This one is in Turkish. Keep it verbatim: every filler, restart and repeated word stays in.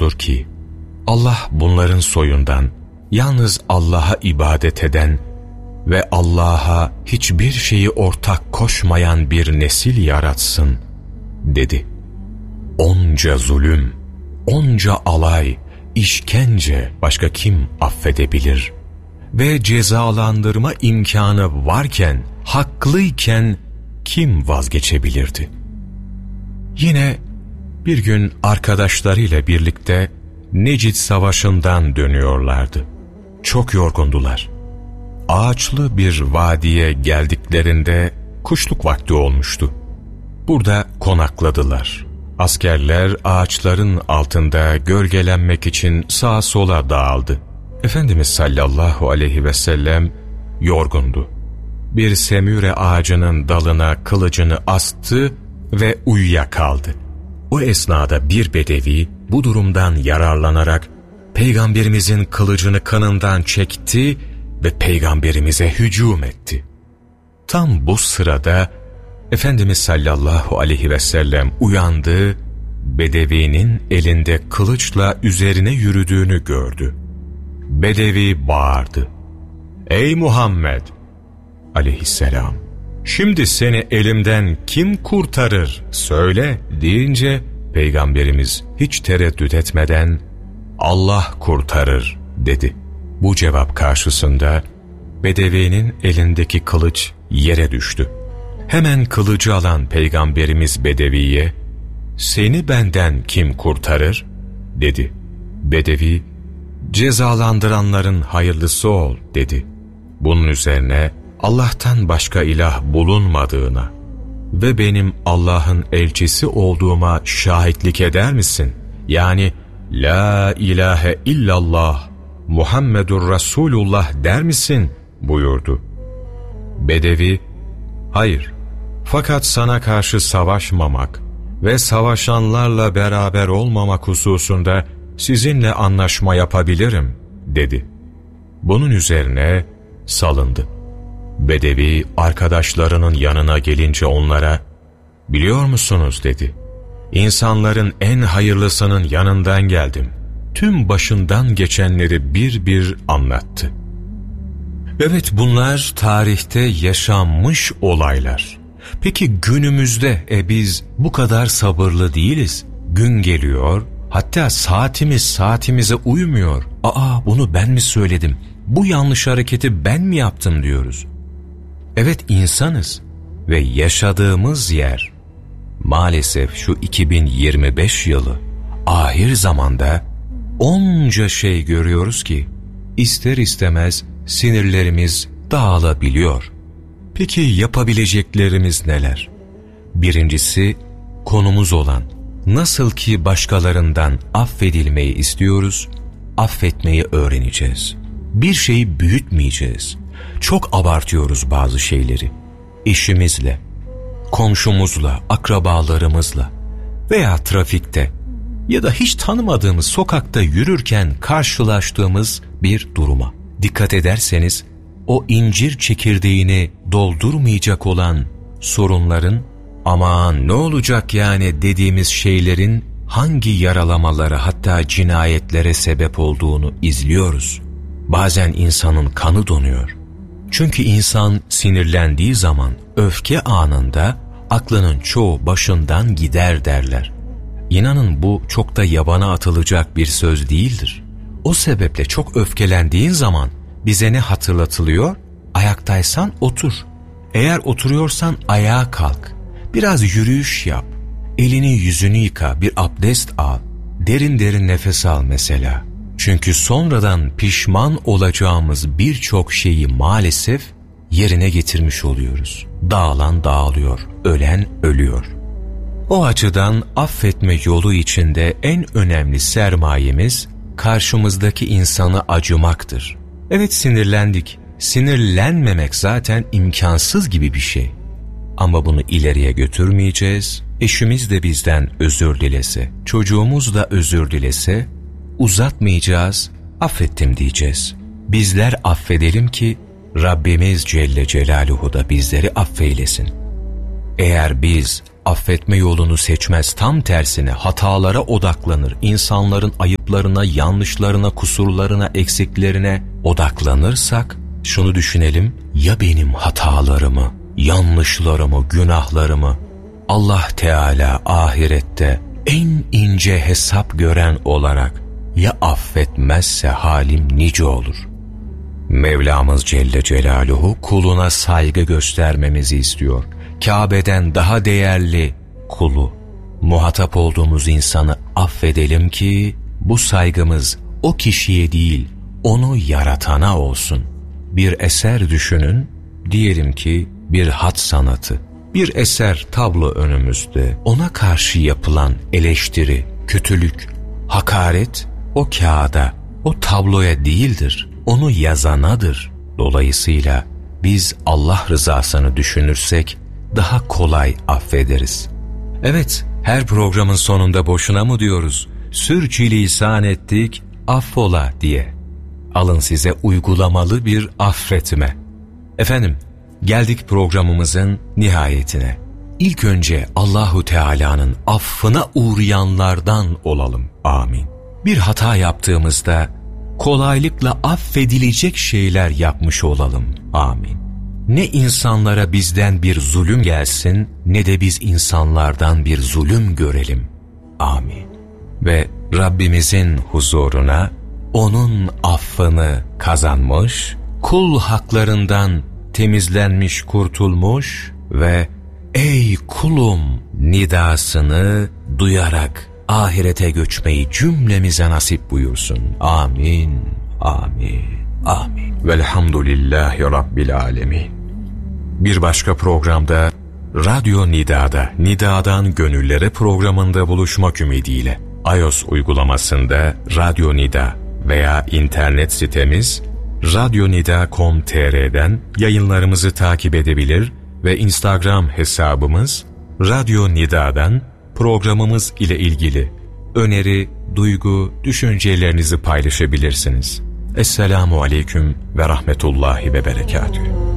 buyuruluyor ki, Allah bunların soyundan yalnız Allah'a ibadet eden ve Allah'a hiçbir şeyi ortak koşmayan bir nesil yaratsın dedi. Onca zulüm, onca alay, işkence başka kim affedebilir? Ve cezalandırma imkanı varken, haklıyken kim vazgeçebilirdi? Yine bir gün arkadaşlarıyla birlikte Necid Savaşı'ndan dönüyorlardı. Çok yorgundular. Ağaçlı bir vadiye geldiklerinde kuşluk vakti olmuştu. Burada konakladılar. Askerler ağaçların altında gölgelenmek için sağa sola dağıldı. Efendimiz sallallahu aleyhi ve sellem yorgundu. Bir semüre ağacının dalına kılıcını astı ve uyuyakaldı. O esnada bir bedevi bu durumdan yararlanarak Peygamberimizin kılıcını kanından çekti ve Peygamberimize hücum etti. Tam bu sırada Efendimiz sallallahu aleyhi ve sellem uyandı, bedevinin elinde kılıçla üzerine yürüdüğünü gördü. Bedevi bağırdı. "Ey Muhammed aleyhisselam, şimdi seni elimden kim kurtarır söyle" deyince Peygamberimiz hiç tereddüt etmeden "Allah kurtarır" dedi. Bu cevap karşısında bedevinin elindeki kılıç yere düştü. Hemen kılıcı alan Peygamberimiz bedeviye "Seni benden kim kurtarır?" dedi. Bedevi "Cezalandıranların hayırlısı ol" dedi. Bunun üzerine Allah'tan başka ilah bulunmadığına ve benim Allah'ın elçisi olduğuma şahitlik eder misin? Yani La ilahe illallah Muhammedur Resulullah der misin? Buyurdu. Bedevi, hayır, fakat sana karşı savaşmamak ve savaşanlarla beraber olmamak hususunda sizinle anlaşma yapabilirim dedi. Bunun üzerine salındı. Bedevi arkadaşlarının yanına gelince onlara, biliyor musunuz dedi. İnsanların en hayırlısının yanından geldim. Tüm başından geçenleri bir bir anlattı. Evet, bunlar tarihte yaşanmış olaylar. Peki günümüzde e biz bu kadar sabırlı değiliz. Gün geliyor, hatta saatimiz saatimize uymuyor. Aa, bunu ben mi söyledim? Bu yanlış hareketi ben mi yaptım diyoruz. Evet, insanız ve yaşadığımız yer maalesef şu iki bin yirmi beş yılı ahir zamanda onca şey görüyoruz ki ister istemez sinirlerimiz dağılabiliyor. Peki yapabileceklerimiz neler? Birincisi, konumuz olan nasıl ki başkalarından affedilmeyi istiyoruz, affetmeyi öğreneceğiz. Bir şeyi büyütmeyeceğiz. Çok abartıyoruz bazı şeyleri. Eşimizle, komşumuzla, akrabalarımızla veya trafikte ya da hiç tanımadığımız sokakta yürürken karşılaştığımız bir duruma. Dikkat ederseniz o incir çekirdeğini doldurmayacak olan sorunların, aman ne olacak yani dediğimiz şeylerin hangi yaralamalara, hatta cinayetlere sebep olduğunu izliyoruz. Bazen insanın kanı donuyor. Çünkü insan sinirlendiği zaman öfke anında aklının çoğu başından gider derler. İnanın bu çok da yabana atılacak bir söz değildir. O sebeple çok öfkelendiğin zaman bize ne hatırlatılıyor? Ayaktaysan otur. Eğer oturuyorsan ayağa kalk. Biraz yürüyüş yap. Elini yüzünü yıka, bir abdest al. Derin derin nefes al mesela. Çünkü sonradan pişman olacağımız birçok şeyi maalesef yerine getirmiş oluyoruz. Dağılan dağılıyor, ölen ölüyor. O açıdan affetme yolu içinde en önemli sermayemiz karşımızdaki insana acımaktır. Evet, sinirlendik. Sinirlenmemek zaten imkansız gibi bir şey. Ama bunu ileriye götürmeyeceğiz. Eşimiz de bizden özür dilese, çocuğumuz da özür dilese uzatmayacağız, affettim diyeceğiz. Bizler affedelim ki Rabbimiz Celle Celaluhu da bizleri affeylesin. Eğer biz affetme yolunu seçmez, tam tersine hatalara odaklanır, insanların ayıplarına, yanlışlarına, kusurlarına, eksiklerine odaklanırsak, şunu düşünelim, ya benim hatalarımı, yanlışlarımı, günahlarımı Allah Teala ahirette en ince hesap gören olarak ya affetmezse halim nice olur. Mevlamız Celle Celaluhu kuluna saygı göstermemizi istiyor. Kabe'den daha değerli kulu, muhatap olduğumuz insanı affedelim ki bu saygımız o kişiye değil, onu yaratana olsun. Bir eser düşünün, diyelim ki bir hat sanatı, bir eser, tablo önümüzde, ona karşı yapılan eleştiri, kötülük, hakaret o kağıda, o tabloya değildir, onu yazanadır. Dolayısıyla biz Allah rızasını düşünürsek daha kolay affederiz. Evet, her programın sonunda boşuna mı diyoruz? Sürçülisan ettik, affola diye. Alın size uygulamalı bir affetme. Efendim, geldik programımızın nihayetine. İlk önce Allahu Teala'nın affına uğrayanlardan olalım. Amin. Bir hata yaptığımızda kolaylıkla affedilecek şeyler yapmış olalım. Amin. Ne insanlara bizden bir zulüm gelsin, ne de biz insanlardan bir zulüm görelim. Amin. Ve Rabbimizin huzuruna onun affını kazanmış, kul haklarından temizlenmiş, kurtulmuş ve ey kulum nidasını duyarak ahirete göçmeyi cümlemize nasip buyursun. Amin, amin, amin. Velhamdülillahi Rabbil alemin. Bir başka programda Radyo Nida'da, Nida'dan Gönüllere programında buluşmak ümidiyle iOS uygulamasında Radyo Nida veya internet sitemiz radyonida nokta com nokta tr'den yayınlarımızı takip edebilir ve Instagram hesabımız Radyo Nida'dan programımız ile ilgili öneri, duygu, düşüncelerinizi paylaşabilirsiniz. Esselamu Aleyküm ve Rahmetullahi ve Berekatühü.